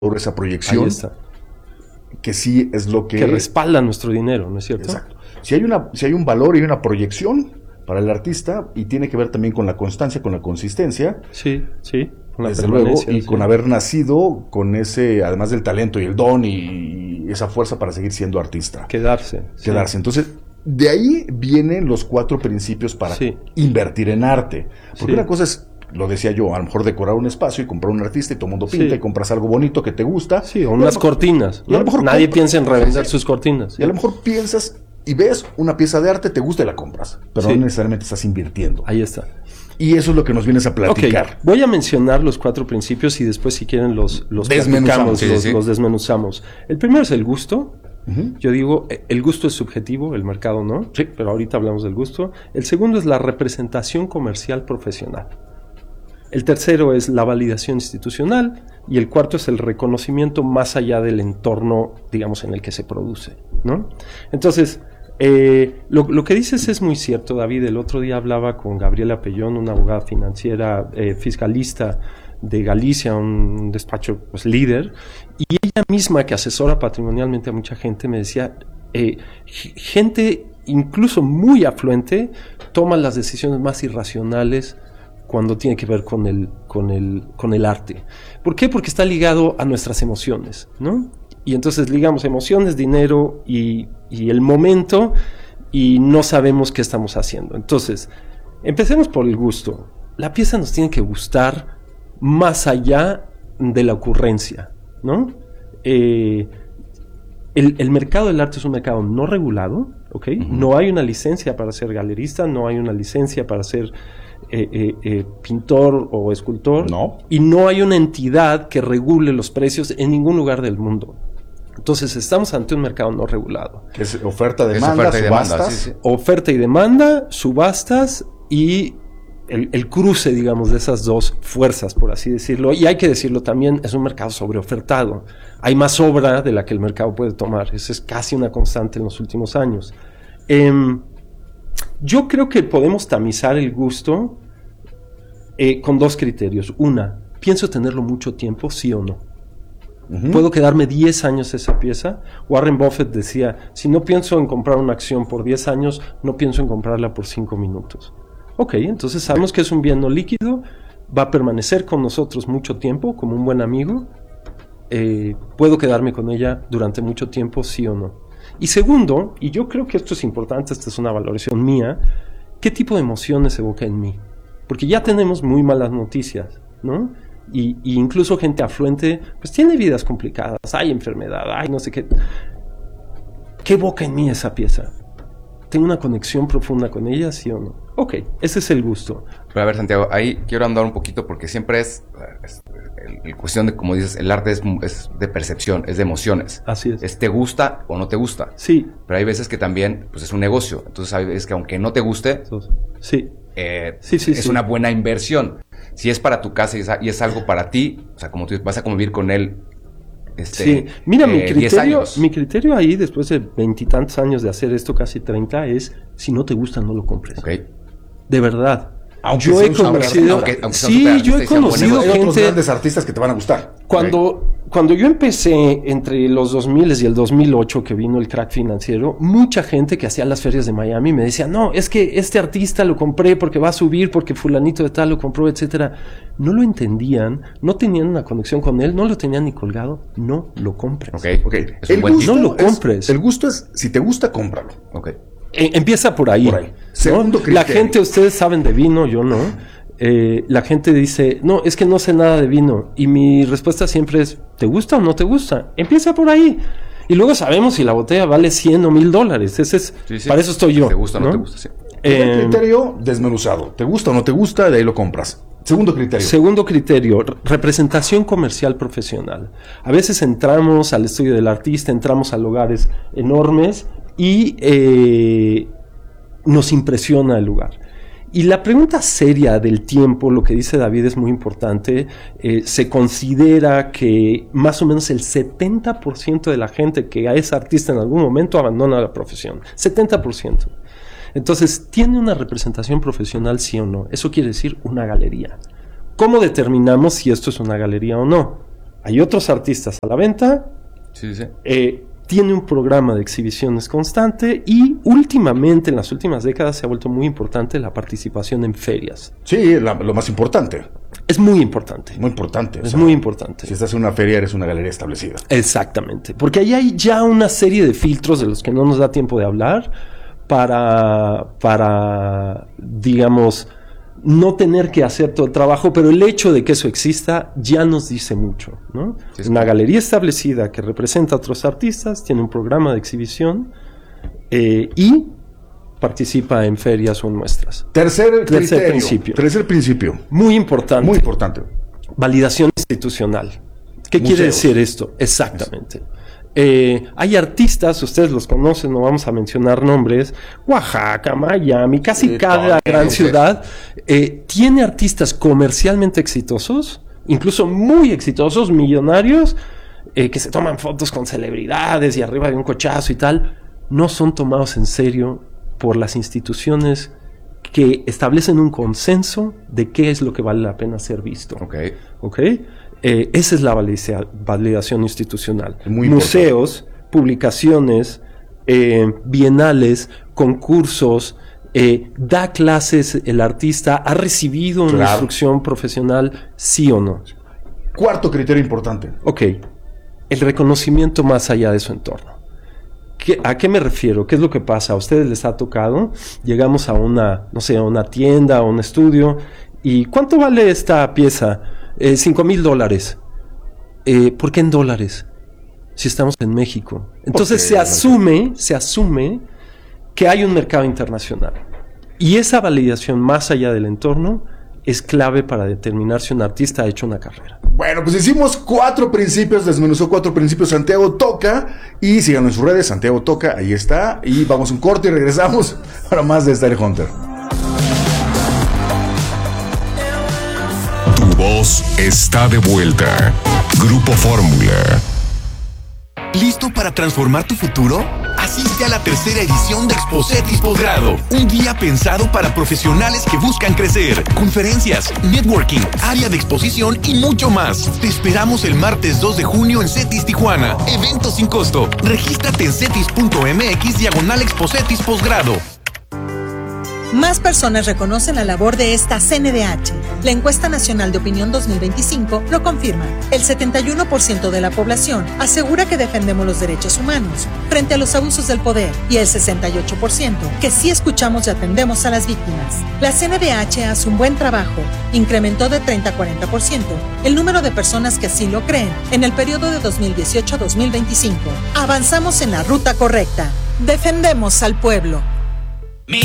esa proyección. Ahí está. Que sí es lo que respalda nuestro dinero, ¿no es cierto? Exacto. Si hay un valor y una proyección para el artista, y tiene que ver también con la constancia, con la consistencia. Sí, con la desde luego, y sí, con haber nacido con ese, además del talento y el don y esa fuerza para seguir siendo artista. Quedarse. Entonces, de ahí vienen los 4 principios para invertir en arte. Porque una cosa es, lo decía yo, a lo mejor decorar un espacio y comprar un artista y todo el mundo pinta y compras algo bonito que te gusta. Sí, o unas cortinas. ¿No? Nadie piensa en revender sus cortinas. Y a lo mejor piensas y ves una pieza de arte, te gusta y la compras, pero no necesariamente estás invirtiendo. Ahí está. Y eso es lo que nos vienes a platicar. Okay. Voy a mencionar los 4 principios y después, si quieren, los desmenuzamos. Los desmenuzamos. El primero es el gusto. Yo digo, el gusto es subjetivo, el mercado no. Sí. Pero ahorita hablamos del gusto. El segundo es la representación comercial profesional. El tercero es la validación institucional. Y el cuarto es el reconocimiento más allá del entorno, digamos, en el que se produce, ¿no? Entonces, lo que dices es muy cierto, David. El otro día hablaba con Gabriela Pellón, una abogada financiera, fiscalista de Galicia, un despacho pues, líder, y ella misma, que asesora patrimonialmente a mucha gente, me decía, gente incluso muy afluente toma las decisiones más irracionales cuando tiene que ver con el arte. ¿Por qué? Porque está ligado a nuestras emociones, ¿no? Y entonces ligamos emociones, dinero y el momento, y no sabemos qué estamos haciendo. Entonces, empecemos por el gusto. La pieza nos tiene que gustar más allá de la ocurrencia, ¿no? El mercado del arte es un mercado no regulado, ¿ok? No hay una licencia para ser galerista, no hay una licencia para ser pintor o escultor, no. Y no hay una entidad que regule los precios en ningún lugar del mundo. Entonces estamos ante un mercado no regulado. Que es oferta-demanda, subastas. Sí. Oferta y demanda, subastas y el cruce, digamos, de esas dos fuerzas, por así decirlo. Y hay que decirlo también, es un mercado sobreofertado. Hay más obra de la que el mercado puede tomar. Eso es casi una constante en los últimos años. Yo creo que podemos tamizar el gusto con 2 criterios. Una, ¿pienso tenerlo mucho tiempo, sí o no? ¿Puedo quedarme 10 años esa pieza? Warren Buffett decía, si no pienso en comprar una acción por 10 años, no pienso en comprarla por 5 minutos. Ok, entonces sabemos que es un bien no líquido, va a permanecer con nosotros mucho tiempo, como un buen amigo. ¿Puedo quedarme con ella durante mucho tiempo, sí o no? Y segundo, y yo creo que esto es importante, esta es una valoración mía, ¿qué tipo de emociones evoca en mí? Porque ya tenemos muy malas noticias, ¿no? Y incluso gente afluente, pues tiene vidas complicadas, hay enfermedad, hay no sé qué. ¿Qué evoca en mí esa pieza? ¿Tengo una conexión profunda con ella, sí o no? Ok, ese es el gusto. Pero a ver, Santiago, ahí quiero andar un poquito porque siempre es el cuestión de, como dices, el arte es de percepción, es de emociones. Así es. ¿Te gusta o no te gusta? Sí. Pero hay veces que también, pues es un negocio. Entonces hay veces que aunque no te guste, sí. Es una buena inversión. Si es para tu casa y es algo para ti, o sea, como tú vas a convivir con él. Sí, mira, mi criterio ahí, después de 20 y tantos años de hacer esto, casi 30, es, si no te gusta, no lo compres. Okay. De verdad. Aunque yo he conocido, yo he conocido gente, otros grandes artistas que te van a gustar. Cuando yo empecé entre los 2000 y el 2008, que vino el crack financiero, mucha gente que hacía las ferias de Miami me decía, no, es que este artista lo compré porque va a subir, porque fulanito de tal lo compró, etcétera. No lo entendían, no tenían una conexión con él, no lo tenían ni colgado, no lo compres. Okay. No lo compres. El gusto es, si te gusta, cómpralo. Okay. Empieza por ahí. Segundo criterio. La gente, ustedes saben de vino, yo no. La gente dice, no, es que no sé nada de vino. Y mi respuesta siempre es, ¿te gusta o no te gusta? Empieza por ahí. Y luego sabemos si la botella vale 100 o $1000. Ese es, para eso estoy yo. ¿Te gusta o no te gusta? Sí. Primer criterio, desmenuzado. ¿Te gusta o no te gusta? De ahí lo compras. Segundo criterio, representación comercial profesional. A veces entramos al estudio del artista, entramos a lugares enormes y nos impresiona el lugar. Y la pregunta seria del tiempo, lo que dice David es muy importante. Se considera que más o menos el 70% de la gente que es artista en algún momento abandona la profesión. 70%. Entonces, ¿tiene una representación profesional, sí o no? Eso quiere decir una galería. ¿Cómo determinamos si esto es una galería o no? hay otros artistas a la venta. Sí. Tiene un programa de exhibiciones constante y últimamente, en las últimas décadas, se ha vuelto muy importante la participación en ferias. Sí, lo más importante. Es muy importante. Muy importante. Es muy importante. Si estás en una feria, eres una galería establecida. Exactamente. Porque ahí hay ya una serie de filtros de los que no nos da tiempo de hablar para digamos, no tener que hacer todo el trabajo, pero el hecho de que eso exista ya nos dice mucho, ¿no? Sí, una galería establecida que representa a otros artistas, tiene un programa de exhibición y participa en ferias o en muestras. Tercer principio. Muy importante. Muy importante. Validación institucional. ¿Qué quiere decir esto? Exactamente. Hay artistas, ustedes los conocen, no vamos a mencionar nombres, Oaxaca, Miami, casi cada gran ciudad tiene artistas comercialmente exitosos, incluso muy exitosos, millonarios, que se toman fotos con celebridades y arriba de un cochazo y tal, no son tomados en serio por las instituciones que establecen un consenso de qué es lo que vale la pena ser visto. ¿Okay? Esa es la validación institucional. Museos, publicaciones, bienales, concursos, da clases el artista, ha recibido una instrucción profesional, sí o no. Cuarto criterio importante. Ok, el reconocimiento más allá de su entorno. ¿A qué me refiero? ¿Qué es lo que pasa? A ustedes les ha tocado, llegamos a una tienda, a un estudio, y ¿cuánto vale esta pieza? $5,000. ¿Por qué en dólares? Si estamos en México. Entonces se asume que hay un mercado internacional. Y esa validación más allá del entorno es clave para determinar si un artista ha hecho una carrera. Bueno, pues hicimos 4 principios, desmenuzó 4 principios Santiago Toca, y síganos en sus redes, Santiago Toca, ahí está, y vamos a un corte y regresamos para más de Style Hunter. Tu voz está de vuelta. Grupo Fórmula. ¿Listo para transformar tu futuro? Asiste a la tercera edición de Expocetis Posgrado, un día pensado para profesionales que buscan crecer, conferencias, networking, área de exposición y mucho más. Te esperamos el martes 2 de junio en CETIS Tijuana, evento sin costo. Regístrate en cetis.mx/Expocetis Posgrado. Más personas reconocen la labor de esta CNDH. La encuesta nacional de opinión 2025 lo confirma. El 71% de la población asegura que defendemos los derechos humanos frente a los abusos del poder y el 68% que sí escuchamos y atendemos a las víctimas. La CNDH hace un buen trabajo. Incrementó de 30 a 40% el número de personas que así lo creen en el periodo de 2018 a 2025. Avanzamos en la ruta correcta. Defendemos al pueblo.